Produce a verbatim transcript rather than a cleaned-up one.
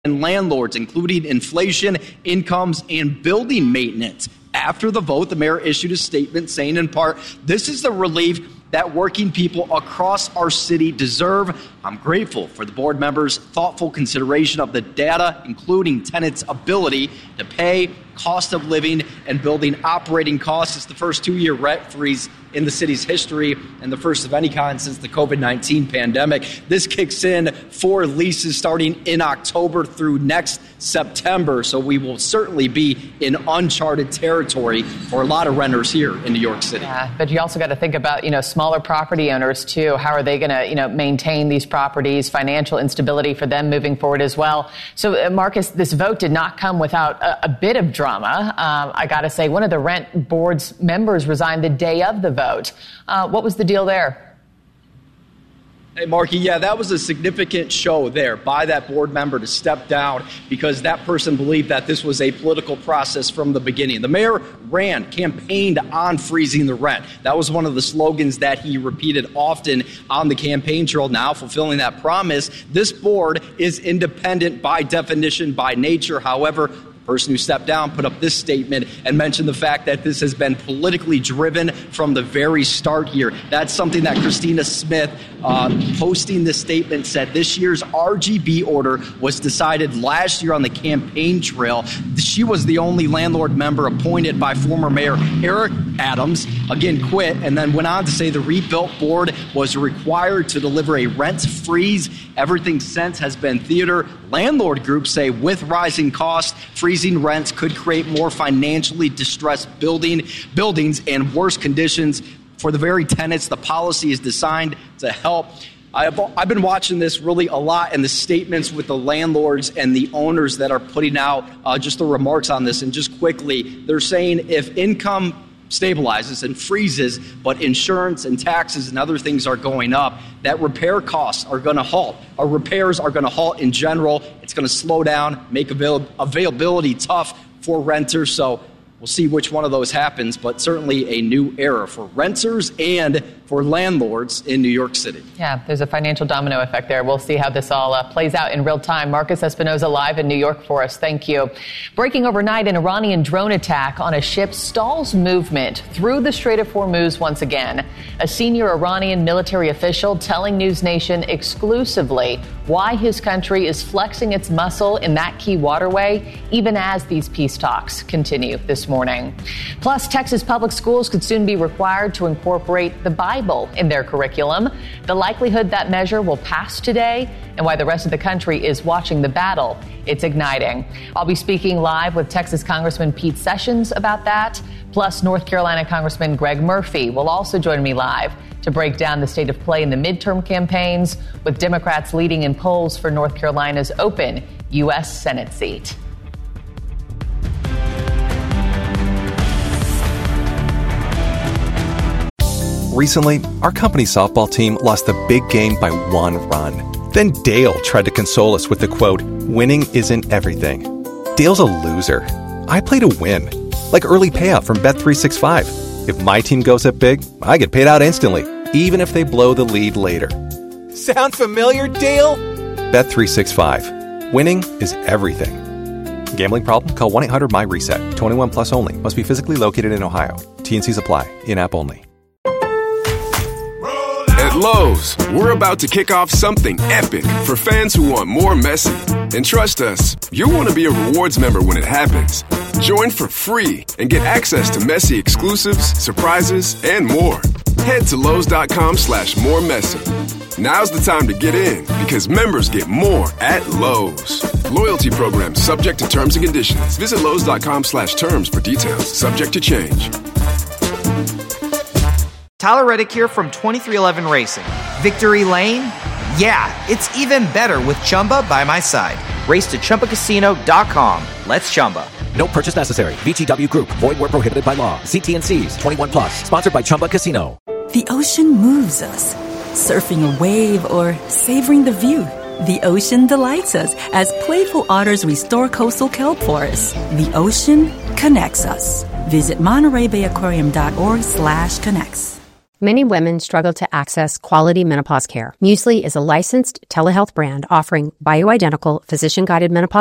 and landlords, including inflation, incomes, and building maintenance. After the vote, the mayor issued a statement saying, in part, this is the relief that working people across our city deserve. I'm grateful for the board members' thoughtful consideration of the data, including tenants' ability to pay, cost of living, and building operating costs. It's the first two-year rent freeze in the city's history and the first of any kind since the covid nineteen pandemic. This kicks in for leases starting in October through next September, so we will certainly be in uncharted territory for a lot of renters here in New York City. Yeah, but you also got to think about, you know, smaller property owners too. How are they going to, you know, maintain these properties, financial instability for them moving forward as well. So, uh, Marcus, this vote did not come without a, a bit of drama. Um, I got to say, one of the rent board's members resigned the day of the vote. Uh, what was the deal there? Hey, Marky, yeah, that was a significant show there by that board member to step down because that person believed that this was a political process from the beginning. The mayor ran, campaigned on freezing the rent. That was one of the slogans that he repeated often on the campaign trail, now fulfilling that promise. This board is independent by definition, by nature. However, the person who stepped down put up this statement and mentioned the fact that this has been politically driven from the very start here. That's something that Christina Smith, uh, posting this statement, said this year's R G B order was decided last year on the campaign trail. She was the only landlord member appointed by former Mayor Eric Adams, again quit, and then went on to say the rebuilt board was required to deliver a rent freeze. Everything since has been theater. Landlord groups say with rising costs, freezing rents could create more financially distressed building buildings and worse conditions for the very tenants. The policy is designed to help. I've, I've been watching this really a lot, and the statements with the landlords and the owners that are putting out uh, just the remarks on this. And just quickly, they're saying if income stabilizes and freezes, but insurance and taxes and other things are going up, that repair costs are going to halt. Our repairs are going to halt in general. It's going to slow down, make avail- availability tough for renters. So we'll see which one of those happens, but certainly a new era for renters and for landlords in New York City. Yeah, there's a financial domino effect there. We'll see how this all uh, plays out in real time. Marcus Espinoza live in New York for us. Thank you. Breaking overnight, an Iranian drone attack on a ship stalls movement through the Strait of Hormuz once again. A senior Iranian military official telling News Nation exclusively why his country is flexing its muscle in that key waterway, even as these peace talks continue this morning. Plus, Texas public schools could soon be required to incorporate the Bible in their curriculum. The likelihood that measure will pass today, and why the rest of the country is watching the battle it's igniting. I'll be speaking live with Texas Congressman Pete Sessions about that. Plus, North Carolina Congressman Greg Murphy will also join me live to break down the state of play in the midterm campaigns, with Democrats leading in polls for North Carolina's open U S Senate seat. Recently, our company's softball team lost the big game by one run. Then Dale tried to console us with the quote, "Winning isn't everything." Dale's a loser. I play to win. Like early payout from Bet three sixty-five. If my team goes up big, I get paid out instantly, even if they blow the lead later. Sound familiar, Dale? Bet three sixty-five. Winning is everything. Gambling problem? Call one eight hundred M Y reset. twenty-one plus only. Must be physically located in Ohio. T and Cs apply. In-app only. At Lowe's, we're about to kick off something epic for fans who want more Messi. And trust us, you'll want to be a rewards member when it happens. Join for free and get access to Messi exclusives, surprises, and more. Head to Lowe's.com slash more Messi. Now's the time to get in because members get more at Lowe's. Loyalty program subject to terms and conditions. Visit Lowe's.com slash terms for details. Subject to change. Tyler Reddick here from twenty-three eleven Racing. Victory Lane? Yeah, it's even better with Chumba by my side. Race to Chumba Casino dot com. Let's Chumba. No purchase necessary. V G W Group. Void where prohibited by law. See T and Cs. twenty-one plus. Sponsored by Chumba Casino. The ocean moves us. Surfing a wave or savoring the view. The ocean delights us as playful otters restore coastal kelp forests. The ocean connects us. Visit Monterey Bay Aquarium dot org slash connects. Many women struggle to access quality menopause care. Muesli is a licensed telehealth brand offering bioidentical, physician-guided menopause